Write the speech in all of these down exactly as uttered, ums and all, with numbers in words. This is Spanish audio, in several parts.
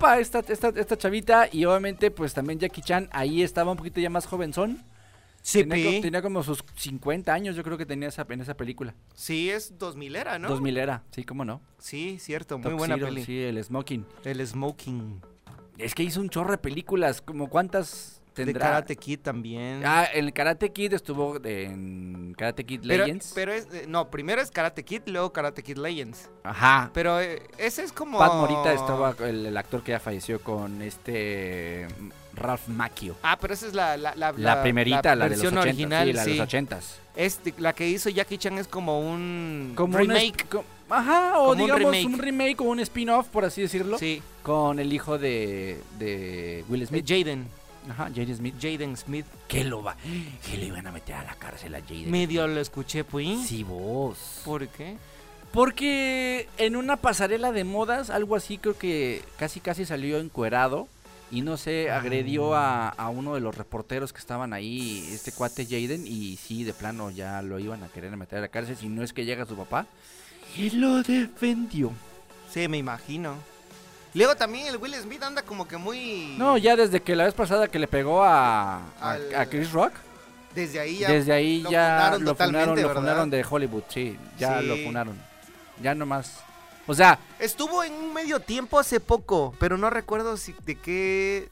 guapa esta, esta, esta chavita, y obviamente pues también Jackie Chan ahí estaba un poquito ya más jovenzón. Sí, tenía, tenía como sus cincuenta años, yo creo que tenía esa, en esa película. Sí, es dos mil era, ¿no? dos mil era, sí, cómo no. Sí, cierto, muy Tuxedo, buena peli. Sí, el Smoking. El Smoking. Es que hizo un chorro de películas, como cuántas tendrá. De Karate Kid también. Ah, en Karate Kid estuvo de, en Karate Kid pero, Legends. Pero es, no, primero es Karate Kid, luego Karate Kid Legends. Ajá. Pero eh, ese es como... Pat Morita estaba, el, el actor que ya falleció, con este Ralph Macchio. Ah, pero esa es la... La, la, la primerita, la, la de los ochentas, original, sí, la sí. de los ochentas. Este, la que hizo Jackie Chan es como un como remake. Un, com, ajá, o como digamos un remake. un remake o un spin-off, por así decirlo. Sí. Con el hijo de, de Will Smith. Eh, Jaden. Ajá, Jaden Smith. Jaden Smith. ¿Qué lo va? ¿Qué le iban a meter a la cárcel a Jaden? Medio lo escuché, pues. Sí, vos. ¿Por qué? Porque en una pasarela de modas, algo así, creo que casi casi salió encuerado. Y no sé, agredió a, a uno de los reporteros que estaban ahí, este cuate Jaden. Y sí, de plano ya lo iban a querer meter a la cárcel, si no es que llega su papá. Y lo defendió. Sí, me imagino. Luego también el Will Smith anda como que muy... No, ya desde que la vez pasada que le pegó a, a, Al... a Chris Rock. Desde ahí ya, desde ahí lo ya funaron lo funaron, lo ¿verdad? funaron de Hollywood, sí, ya Sí. lo funaron. Ya nomás. O sea, estuvo en un medio tiempo hace poco, pero no recuerdo si de qué...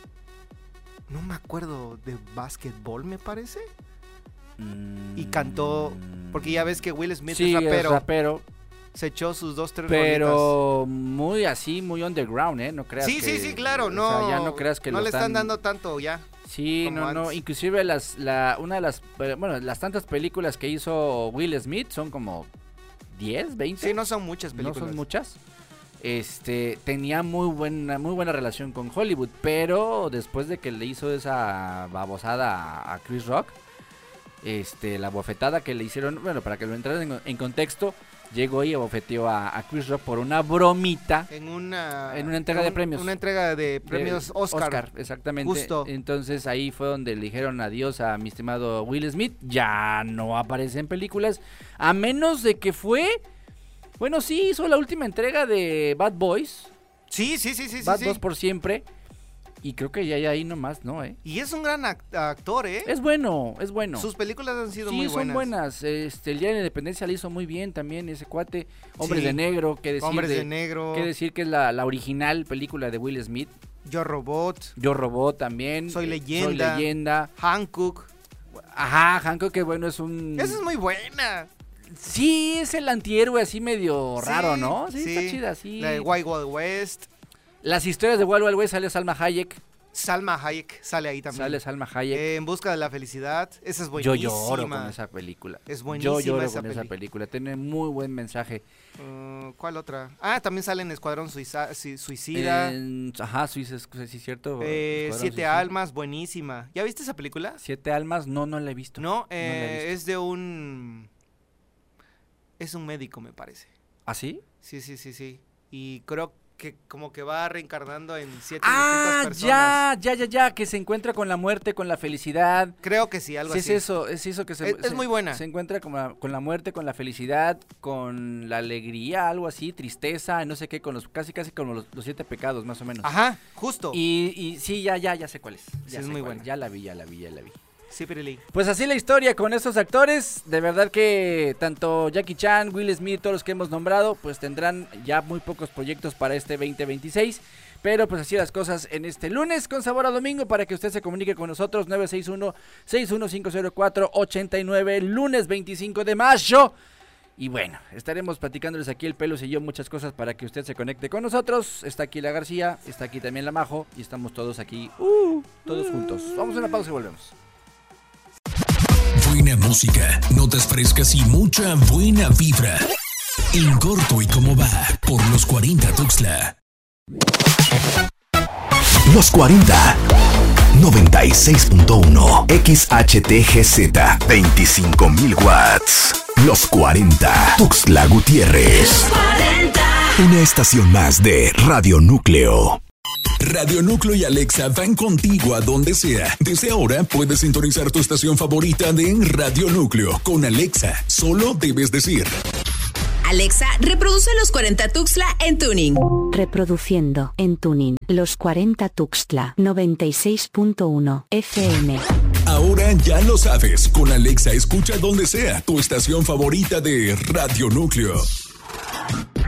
No me acuerdo, de básquetbol me parece. mmm, Y cantó, porque ya ves que Will Smith sí, es rapero. es rapero, Se echó sus dos, tres pero muy así, muy underground, ¿eh? No creas Sí, que... sí, sí, claro, no. O sea, ya no creas que no lo le están están dando tanto ya. Sí, como no, no, antes. inclusive las, la, una de las, bueno, las tantas películas que hizo Will Smith son como diez, veinte. Sí, no son muchas películas. No son muchas. Este, tenía muy buena, muy buena relación con Hollywood, pero después de que le hizo esa babosada a, a Chris Rock, este, la bofetada que le hicieron, bueno, para que lo entraran en, en contexto, llegó y bofeteó a, a Chris Rock por una bromita. En una... En una entrega un, de premios. Una entrega de premios de Oscar. Oscar, exactamente. Justo. Entonces ahí fue donde le dijeron adiós a mi estimado Will Smith. Ya no aparece en películas, a menos de que fue... Bueno, sí, hizo la última entrega de Bad Boys. Sí, sí, sí, sí. Bad sí, Boys sí. por siempre. Y creo que ya, ya ahí nomás, ¿no? ¿eh? Y es un gran act- actor, ¿eh? Es bueno, es bueno. Sus películas han sido sí, muy buenas. son buenas. Este, el Día de la Independencia le hizo muy bien también ese cuate. Hombres Sí. de Negro, qué decir. Hombres de, de Negro. Qué decir que es la, la original película de Will Smith. Yo Robot. Yo Robot también. Soy eh, Leyenda. Soy Leyenda. Hancock. Ajá, Hancock, que bueno, es un... Esa es muy buena. Sí, es el antihéroe así medio Sí, raro, ¿no? Sí, sí. está chida, sí. La de Wild Wild West. Las historias de Wild Wild West, sale Salma Hayek. Salma Hayek sale ahí también. Sale Salma Hayek. Eh, en busca de la felicidad. Esa es Yo buenísima. lloro con esa película. Es buenísima Yo lloro esa con esa peli. película. Tiene muy buen mensaje. Uh, ¿Cuál otra? Ah, también sale en Escuadrón Suiza- Sui- Suicida. En- ajá, sí, sí, sí, cierto. Eh, Escuadrón Siete Suicida. Almas, buenísima. ¿Ya viste esa película? Siete almas, no, no la he visto. No, la he eh, visto. es de un... Es un médico, me parece. ¿Ah, sí? Sí, sí, sí, sí. Y creo que como que va reencarnando en siete Ah, distintas personas. ya, ya, ya, ya, que se encuentra con la muerte, con la felicidad. Creo que sí, algo Sí, así. es eso, es eso que se... Es- es se- muy buena. Se encuentra con la, con la muerte, con la felicidad, con la alegría, algo así, tristeza, no sé qué, con los casi casi como los, los siete pecados, más o menos. Ajá, justo. Y, y sí, ya, ya, ya sé cuál es. Sí, Ya es sé muy cuál buena. es. Ya la vi, ya la vi, ya la vi. Sí, Pirili. Pues así la historia con estos actores. De verdad que tanto Jackie Chan, Will Smith, todos los que hemos nombrado, pues tendrán ya muy pocos proyectos para este veinte veintiséis. Pero pues así las cosas en este lunes con sabor a domingo, para que usted se comunique con nosotros. Nueve seis uno, seis uno cinco cero cuatro, ocho nueve, lunes veinticinco de mayo. Y bueno, estaremos platicándoles aquí el Pelos y yo muchas cosas para que usted se conecte con nosotros. Está aquí la García, está aquí también la Majo, y estamos todos aquí, uh, todos juntos. Vamos a una pausa y volvemos. Buena música, notas frescas y mucha buena vibra. En corto y cómo va, por los cuarenta Tuxtla. Los cuarenta, noventa y seis punto uno, X H T G Z, veinticinco mil watts. Los cuarenta, Tuxtla Gutiérrez. Una estación más de Radio Núcleo. Radio Núcleo y Alexa van contigo a donde sea. Desde ahora puedes sintonizar tu estación favorita de Radio Núcleo. Con Alexa, solo debes decir: Alexa, reproduce los cuarenta Tuxtla en Tuning. Reproduciendo en Tuning los cuarenta Tuxtla noventa y seis punto uno F M. Ahora ya lo sabes, con Alexa escucha donde sea tu estación favorita de Radio Núcleo.